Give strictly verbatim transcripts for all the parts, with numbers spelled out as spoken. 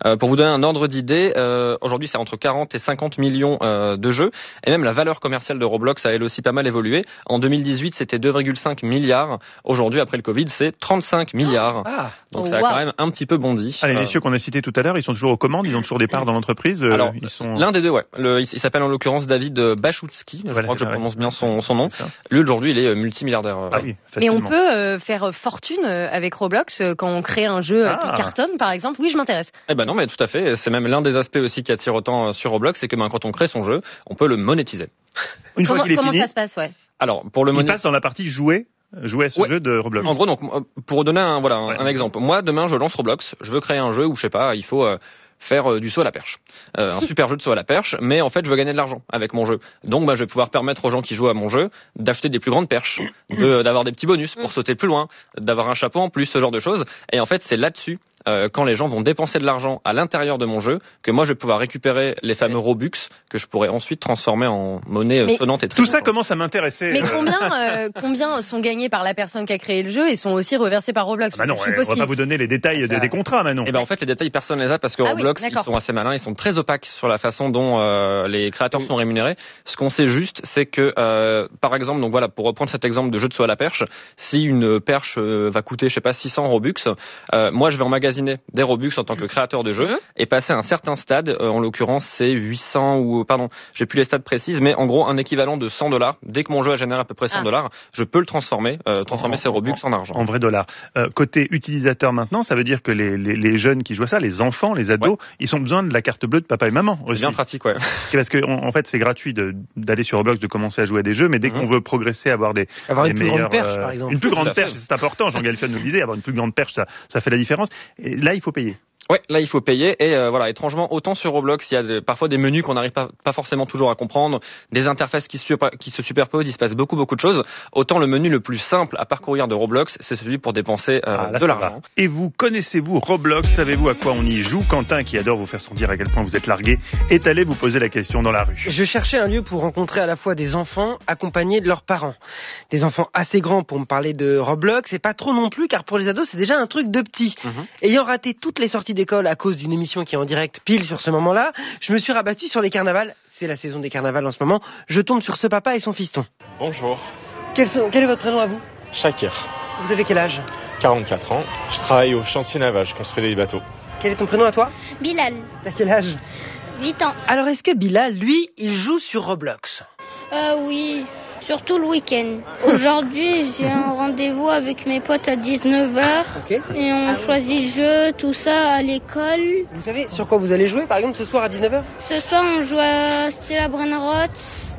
Euh, pour vous donner un ordre d'idée, euh, aujourd'hui c'est entre quarante et cinquante millions euh, de jeux, et même la valeur commerciale de Roblox a elle aussi pas mal évolué. En deux mille dix-huit, c'était deux virgule cinq milliards. Aujourd'hui, après le Covid, c'est trente-cinq milliards. Ah, Donc oh, ça a wow. quand même un petit peu bondi. Ah, les Euh, messieurs qu'on a cités tout à l'heure, ils sont toujours aux commandes, ils ont toujours des parts dans l'entreprise. euh, Alors, ils sont... l'un des deux, ouais. Le, il, il s'appelle en l'occurrence David Bachutski. Je Voilà, crois que je ça, prononce ouais. bien son, son nom. C'est ça. Lui, aujourd'hui, il est multimilliardaire. Ah oui, Mais on facilement. peut euh, faire fortune euh, avec Roblox euh, quand on crée un jeu euh, qui Ah. cartonne, par exemple. Oui, je m'intéresse. Eh ben non, mais tout à fait. C'est même l'un des aspects aussi qui attire autant sur Roblox, c'est que ben, quand on crée son jeu, on peut le monétiser. Une fois Comment, qu'il est comment fini, ça se passe, ouais. Alors, pour le il monétiser... passe dans la partie jouer, jouer à ce Ouais. jeu de Roblox. En gros, donc, pour donner un, voilà, un, Ouais. un exemple. Moi, demain, je lance Roblox. Je veux créer un jeu où, je sais pas, il faut... Euh, faire euh, du saut à la perche. Euh, un super jeu de saut à la perche, mais en fait, je veux gagner de l'argent avec mon jeu. Donc, bah, je vais pouvoir permettre aux gens qui jouent à mon jeu d'acheter des plus grandes perches, de, d'avoir des petits bonus pour sauter plus loin, d'avoir un chapeau en plus, ce genre de choses. Et en fait, c'est là-dessus, euh, quand les gens vont dépenser de l'argent à l'intérieur de mon jeu, que moi, je vais pouvoir récupérer les fameux Robux que je pourrais ensuite transformer en monnaie Mais sonnante et très Tout ça contente. commence à m'intéresser. Mais combien, euh, combien sont gagnés par la personne qui a créé le jeu et sont aussi reversés par Roblox? Ah bah non, Je ouais, suppose on va qu'il- pas vous donner les détails Ça- de- des contrats, Manon. Et ben en fait les détails personne les a parce que Ah oui, Roblox ils d'accord. sont assez malins, ils sont très opaques sur la façon dont euh, les créateurs sont rémunérés. Ce qu'on sait juste c'est que euh, par exemple donc voilà pour reprendre cet exemple de jeu de saut à la perche, si une perche euh, va coûter je sais pas six cents Robux, euh, moi je vais emmagasiner des Robux en tant que créateur de jeu Mhm. et passer un certain stade, euh, en l'occurrence c'est huit cents ou pardon, j'ai plus les stades précises mais en gros un équivalent de cent dollars. Dès que mon jeu a généré à peu près cent dollars, je peux le transformer, euh, transformer ces Robux en argent. En vrai dollar. Euh, côté utilisateur maintenant, ça veut dire que les, les, les jeunes qui jouent à ça, les enfants, les ados, Ouais. ils ont besoin de la carte bleue de papa et maman C'est aussi. bien pratique ouais. Parce que en en fait, c'est gratuit de- d'aller sur Roblox, de commencer à jouer à des jeux, mais dès Mhm. qu'on veut progresser, avoir des, Avoir des une plus grande meilleurs, perche, euh, par exemple. une plus Tout grande à fait. perche, c'est important. Jean Galfion nous le disait, avoir une plus grande perche, ça, ça fait la différence. Et là, il faut payer. Ouais, là il faut payer et euh, voilà, étrangement autant sur Roblox, il y a des- parfois des menus qu'on n'arrive pas, pas forcément toujours à comprendre, des interfaces qui se, super- qui se superposent, il se passe beaucoup beaucoup de choses. Autant le menu le plus simple à parcourir de Roblox, c'est celui pour dépenser euh, Ah, là, de ça l'argent. va. Et vous, connaissez-vous Roblox? Savez-vous à quoi on y joue? Quentin, qui adore vous faire sentir à quel point vous êtes largué, est allé vous poser la question dans la rue. Je cherchais un lieu pour rencontrer à la fois des enfants accompagnés de leurs parents. Des enfants assez grands pour me parler de Roblox, et pas trop non plus, car pour les ados, c'est déjà un truc de petit. Mhm. Ayant raté toutes les sorties d'école à cause d'une émission qui est en direct pile sur ce moment-là, je me suis rabattu sur les carnavals. C'est la saison des carnavals en ce moment. Je tombe sur ce papa et son fiston. Bonjour, Quel, sont- quel est votre prénom à vous? Shakir, Vous avez quel âge? quarante-quatre ans. Je travaille au chantier naval, je construis des bateaux. Quel est ton prénom à toi? Bilal, T'as quel âge? huit ans. Alors est-ce que Bilal, lui, il joue sur Roblox? Euh, oui, surtout le week-end. Aujourd'hui, j'ai un rendez-vous avec mes potes à dix-neuf heures. Ok. Et on choisit le jeu, tout ça à l'école. Vous savez sur quoi vous allez jouer, par exemple, ce soir à dix-neuf heures? Ce soir, on joue à Stella Brainrot.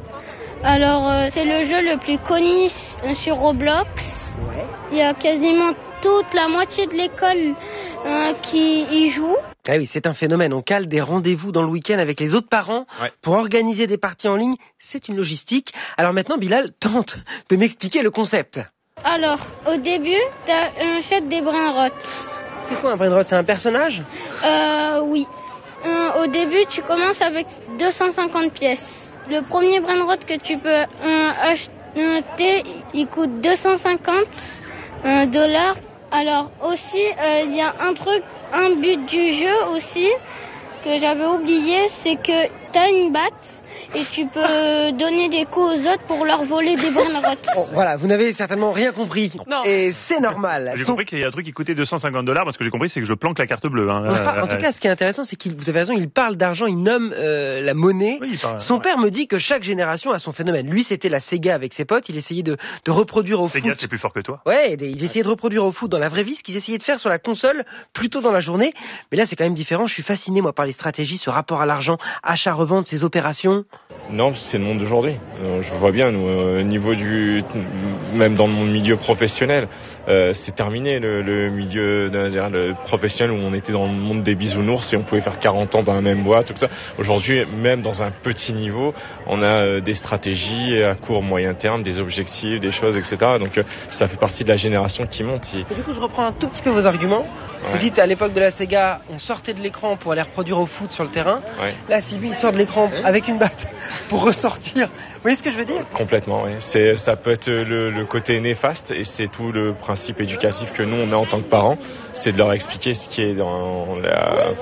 Alors, euh, c'est le jeu le plus connu euh, sur Roblox. Ouais. Il y a quasiment toute la moitié de l'école euh, qui y joue. Ah oui, c'est un phénomène. On cale des rendez-vous dans le week-end avec les autres parents Ouais. pour organiser des parties en ligne. C'est une logistique. Alors maintenant, Bilal tente de m'expliquer le concept. Alors, au début, t'as un chèque des Brainrot. C'est quoi un brainrot? C'est un personnage? Euh, oui. Euh, au début, tu commences avec deux cent cinquante pièces. Le premier brainrot que tu peux euh, acheter, il coûte deux cent cinquante euh, dollars. Alors aussi, euh, il y a un truc, un but du jeu aussi que j'avais oublié, c'est que t'as une batte et tu peux donner des coups aux autres pour leur voler des brainrots. Bon, voilà, vous n'avez certainement rien compris. Non. Et c'est normal. J'ai Son- compris qu'il y a un truc qui coûtait deux cent cinquante dollars. Moi, ce que j'ai compris, c'est que je planque la carte bleue. Hein. Enfin, en Euh, tout cas, ce qui est intéressant, c'est qu'il, vous avez raison, il parle d'argent, il nomme euh, la monnaie. oui, il parle- Son ouais. père me dit que chaque génération a son phénomène. Lui, c'était la Sega avec ses potes. Il essayait de, de reproduire au Ces foot. gars, c'est plus fort que toi. Ouais, des- il essayait de reproduire au foot dans la vraie vie ce qu'ils essayaient de faire sur la console plus tôt dans la journée. Mais là, c'est quand même différent. Je suis fasciné, moi, par les stratégies, ce rapport à l'argent, achat-revente, ces opérations. Non, c'est le monde d'aujourd'hui. Euh, je vois bien, nous, euh, au niveau du, même dans mon milieu professionnel, euh, c'est terminé le, le milieu de- de- le professionnel où on était dans le monde des bisounours et on pouvait faire quarante ans dans la même boîte, tout ça. Aujourd'hui, même dans un petit niveau, on a euh, des stratégies à court, moyen terme, des objectifs, des choses, et cetera. Donc, euh, ça fait partie de la génération qui monte. Et- Et du coup, je reprends un tout petit peu vos arguments. Vous Ouais. dites, à l'époque de la Sega, on sortait de l'écran pour aller reproduire au foot sur le terrain. Ouais. Là, si lui, il sort de l'écran avec une batte pour ressortir. Vous voyez ce que je veux dire? Complètement, oui. C'est, ça peut être le, le côté néfaste et c'est tout le principe éducatif que nous on a en tant que parents, c'est de leur expliquer ce qui est dans la,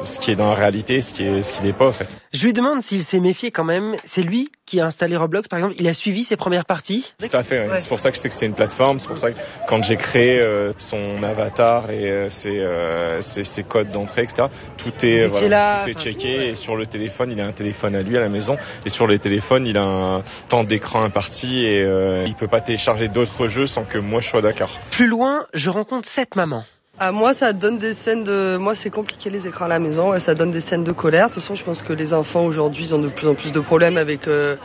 ce qui est dans la réalité, ce qui est ce qui n'est pas en fait. Je lui demande s'il s'est méfié quand même. C'est lui qui a installé Roblox, par exemple. Il a suivi ses premières parties. Tout à fait. Oui. Ouais. C'est pour ça que je sais que c'est une plateforme. C'est pour ça que quand j'ai créé euh, son avatar et euh, ses, euh, ses, ses codes d'entrée, et cetera. Tout est voilà, là, tout est checké. Ouais. Et sur le téléphone, il a un téléphone à lui à la maison. Et sur les téléphones, il a un temps d'écran imparti et euh, il peut pas télécharger d'autres jeux sans que moi je sois d'accord. Plus loin, je rencontre cette maman. Ah, moi, ça donne des scènes de... Moi, c'est compliqué les écrans à la maison. Ouais, ça donne des scènes de colère. De toute façon, je pense que les enfants aujourd'hui, ils ont de plus en plus de problèmes avec. Euh...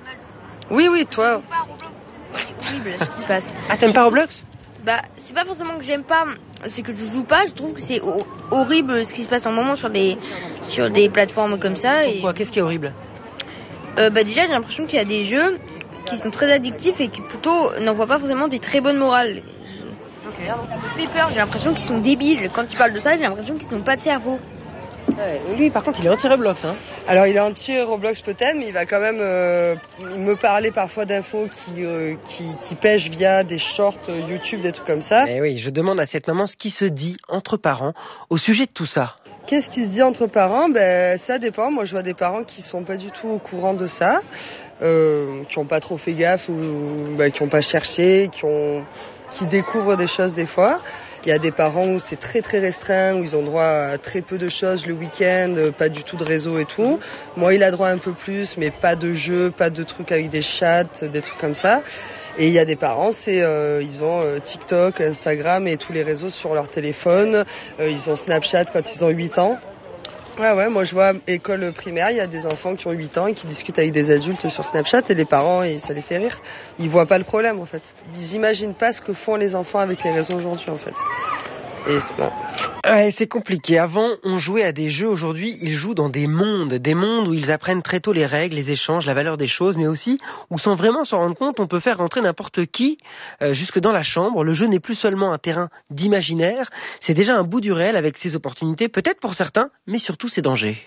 Oui, oui, toi. C'est horrible ce qui se passe. Ah, t'aimes pas Roblox ? Bah, c'est pas forcément que j'aime pas, c'est que je joue pas. Je trouve que c'est ho- horrible ce qui se passe en ce moment sur des sur des plateformes comme ça. Pourquoi ? Et... Qu'est-ce qui est horrible ? euh, Bah déjà, j'ai l'impression qu'il y a des jeux qui sont très addictifs et qui plutôt n'envoient pas forcément des très bonnes morales. Ça me fait peur, j'ai l'impression qu'ils sont débiles. Quand tu parles de ça, j'ai l'impression qu'ils n'ont pas de cerveau. Ouais, lui, par contre, il est anti-Roblox. Hein. Alors, il est anti-Roblox peut-être, mais il va quand même euh, me parler parfois d'infos qui, euh, qui, qui pêchent via des shorts YouTube, des trucs comme ça. Eh oui, je demande à cette maman ce qui se dit entre parents au sujet de tout ça. Qu'est-ce qui se dit entre parents ? Ben, ça dépend. Moi, je vois des parents qui sont pas du tout au courant de ça, euh, qui ont pas trop fait gaffe, ou ben, qui ont pas cherché, qui ont... qui découvrent des choses des fois. Il y a des parents où c'est très très restreint, où ils ont droit à très peu de choses le week-end, pas du tout de réseau et tout. Moi, il a droit à un peu plus, mais pas de jeux, pas de trucs avec des chats, des trucs comme ça. Et il y a des parents, c'est euh, ils ont euh, TikTok, Instagram et tous les réseaux sur leur téléphone. Euh, ils ont Snapchat quand ils ont huit ans. Ouais, ouais, moi je vois école primaire, il y a des enfants qui ont huit ans et qui discutent avec des adultes sur Snapchat et les parents, et ça les fait rire. Ils voient pas le problème en fait. Ils imaginent pas ce que font les enfants avec les réseaux aujourd'hui en fait. Et c'est bon. Ouais, c'est compliqué. Avant, on jouait à des jeux. Aujourd'hui, ils jouent dans des mondes. Des mondes où ils apprennent très tôt les règles, les échanges, la valeur des choses, mais aussi où sans vraiment s'en rendre compte, on peut faire rentrer n'importe qui euh, jusque dans la chambre. Le jeu n'est plus seulement un terrain d'imaginaire, c'est déjà un bout du réel avec ses opportunités, peut-être pour certains, mais surtout ses dangers.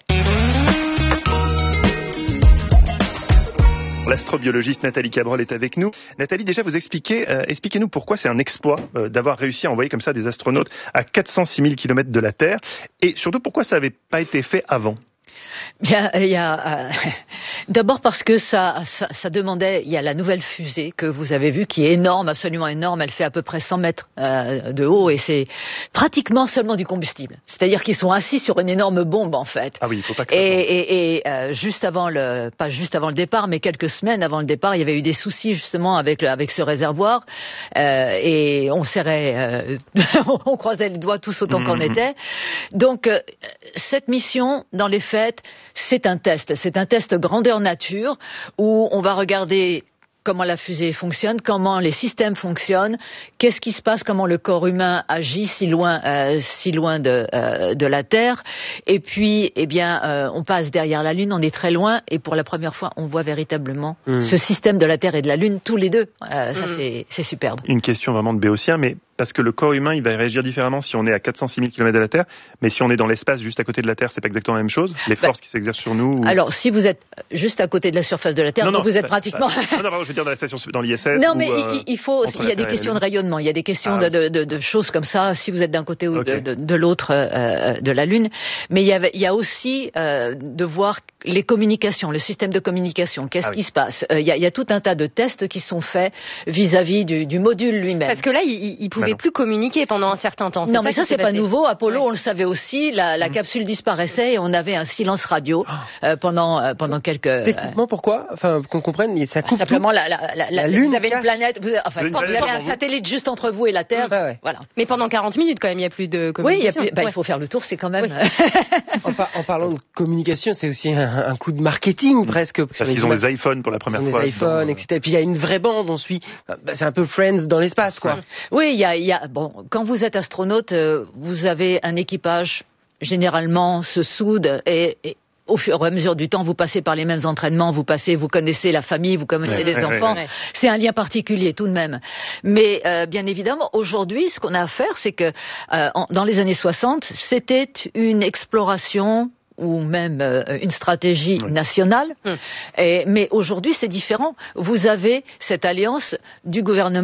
L'astrobiologiste Nathalie Cabrol est avec nous. Nathalie, déjà vous expliquez, euh, expliquez-nous pourquoi c'est un exploit euh, d'avoir réussi à envoyer comme ça des astronautes à quatre cent six mille kilomètres de la Terre, et surtout pourquoi ça n'avait pas été fait avant. Bien, il y a euh, d'abord parce que ça, ça, ça demandait. Il y a la nouvelle fusée que vous avez vue qui est énorme, absolument énorme. Elle fait à peu près cent mètres euh, de haut et c'est pratiquement seulement du combustible. C'est-à-dire qu'ils sont assis sur une énorme bombe en fait. Ah oui, il faut pas que ça. Et, et, et euh, juste avant le, pas juste avant le départ, mais quelques semaines avant le départ, il y avait eu des soucis justement avec le, avec ce réservoir euh, et on serrait, euh, on croisait les doigts tous autant mmh. qu'on était. Donc euh, cette mission, dans les faits, c'est un test, c'est un test grandeur nature où on va regarder comment la fusée fonctionne, comment les systèmes fonctionnent, qu'est-ce qui se passe, comment le corps humain agit si loin, euh, si loin de, euh, de la Terre. Et puis, eh bien, euh, on passe derrière la Lune, on est très loin, et pour la première fois, on voit véritablement mmh. ce système de la Terre et de la Lune, tous les deux. Euh, ça, mmh. c'est, c'est superbe. Une question vraiment de béotien, mais parce que le corps humain, il va réagir différemment si on est à quatre cent six mille kilomètres de la Terre, mais si on est dans l'espace juste à côté de la Terre, c'est pas exactement la même chose. Les forces bah, qui s'exercent sur nous. Ou... Alors, si vous êtes juste à côté de la surface de la Terre, non, non, vous êtes bah, pratiquement. Bah, non, non, pardon, je veux dire dans la station, dans l'I S S. Non, mais ou, euh, il, il faut. Il y a des questions de rayonnement, il y a des questions ah, de, de, de choses comme ça. Si vous êtes d'un côté ou okay. de, de, de l'autre euh, de la Lune, mais il y a, il y a aussi euh, de voir les communications, le système de communication. Qu'est-ce ah, qui oui. se passe euh, il, y a, il y a tout un tas de tests qui sont faits vis-à-vis du, du module lui-même. Parce que là, il, il pouvait bah plus communiquer pendant un certain temps. C'est non, ça mais ça, c'est pas passé. nouveau. Apollo, ouais. on le savait aussi. La, la mmh. capsule disparaissait et on avait un silence radio euh, pendant euh, pendant quelques. Techniquement, pourquoi ? Enfin, qu'on comprenne, ça coupe. Simplement, tout. la, la, la, la, la Lune. Vous avez cache. une planète. Vous, enfin, vous, vous avez un satellite juste entre vous et la Terre. Ah ouais. Voilà. Mais pendant quarante minutes, quand même, il n'y a plus de communication. Oui, il, y a plus, bah, ouais. il faut faire le tour. C'est quand même. Oui. en, par, en parlant de communication, c'est aussi un, un coup de marketing presque. Parce qu'ils ont des iPhones pour la première ils fois. Des iPhones, dans... et cetera. Et puis il y a une vraie bande. On suit. Bah, c'est un peu Friends dans l'espace, quoi. Oui, il y a, il y a. Bon, quand vous êtes astronaute, euh, vous avez un équipage généralement se soude et, et au fur et à mesure du temps, vous passez par les mêmes entraînements, vous passez, vous connaissez la famille, vous connaissez ouais, les ouais, enfants. Ouais, ouais. C'est un lien particulier tout de même. Mais euh, bien évidemment, aujourd'hui, ce qu'on a à faire, c'est que euh, en, dans les années soixante, c'était une exploration ou même euh, une stratégie oui. nationale. Hum. Et, mais aujourd'hui, c'est différent. Vous avez cette alliance du gouvernement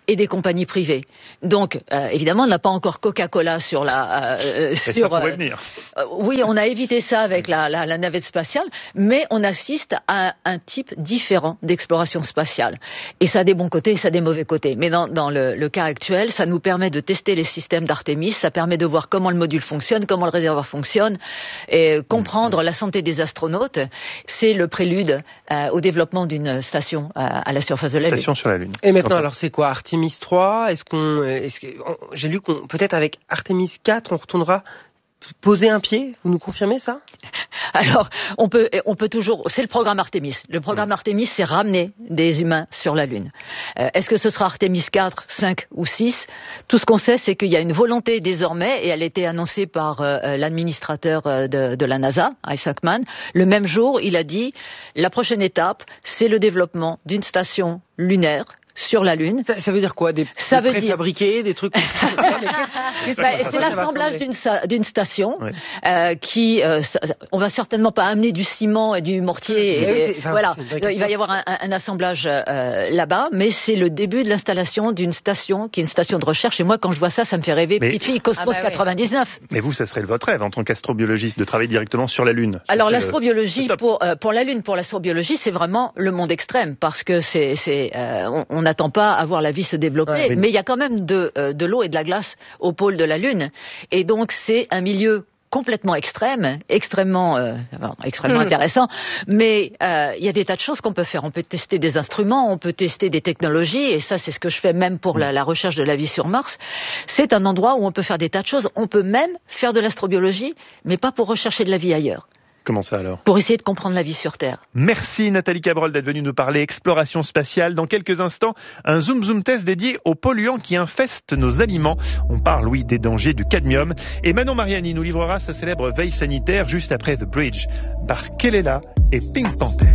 et des compagnies privées. Donc, euh, évidemment, on n'a pas encore Coca-Cola sur la... Euh, sur, ça pourrait euh, venir. Euh, oui, on a évité ça avec la, la, la navette spatiale, mais on assiste à un type différent d'exploration spatiale. Et ça a des bons côtés et ça a des mauvais côtés. Mais dans, dans le, le cas actuel, ça nous permet de tester les systèmes d'Artemis, ça permet de voir comment le module fonctionne, comment le réservoir fonctionne, et comprendre la santé des astronautes. C'est le prélude euh, au développement d'une station euh, à la surface de la Lune. Station sur la Lune. Et maintenant, alors c'est quoi Artemis trois? Est-ce qu'on, est-ce que, on, j'ai lu qu'on peut-être avec Artemis quatre, on retournera poser un pied. Vous nous confirmez ça? Alors, on peut, on peut toujours. C'est le programme Artemis. Le programme Artemis, c'est ramener des humains sur la Lune. Euh, est-ce que ce sera Artemis quatre, cinq ou six? Tout ce qu'on sait, c'est qu'il y a une volonté désormais, et elle a été annoncée par euh, l'administrateur de, de la NASA, Isaac Mann. Le même jour, il a dit la prochaine étape, c'est le développement d'une station lunaire sur la Lune. Ça, ça veut dire quoi? Des, ça des veut préfabriqués, dire... des trucs... qu'est-ce, bah, c'est l'assemblage d'une, d'une station ouais. euh, qui... Euh, on va certainement pas amener du ciment et du mortier. Et, oui, enfin, voilà, il va y avoir un, un assemblage euh, là-bas, mais c'est le début de l'installation d'une station qui est une station de recherche. Et moi, quand je vois ça, ça me fait rêver. Mais... Petite fille, Cosmos ah bah quatre-vingt-dix-neuf. Mais vous, ça serait votre rêve en tant qu'astrobiologiste de travailler directement sur la Lune. Alors l'astrobiologie, le... pour, euh, pour la Lune, pour l'astrobiologie, c'est vraiment le monde extrême parce que c'est... c'est euh, on, on n'attend pas à voir la vie se développer, ouais, mais il y a quand même de, euh, de l'eau et de la glace au pôle de la Lune. Et donc, c'est un milieu complètement extrême, extrêmement, euh, bon, extrêmement mmh. intéressant, mais euh, il y a des tas de choses qu'on peut faire. On peut tester des instruments, on peut tester des technologies, et ça, c'est ce que je fais même pour la, la recherche de la vie sur Mars. C'est un endroit où on peut faire des tas de choses. On peut même faire de l'astrobiologie, mais pas pour rechercher de la vie ailleurs. Comment ça alors? Pour essayer de comprendre la vie sur Terre. Merci Nathalie Cabrol d'être venue nous parler exploration spatiale. Dans quelques instants, un Zoom Zoom test dédié aux polluants qui infestent nos aliments. On parle, oui, des dangers du cadmium. Et Manon Mariani nous livrera sa célèbre veille sanitaire juste après The Bridge par Kelela et Pink Panther.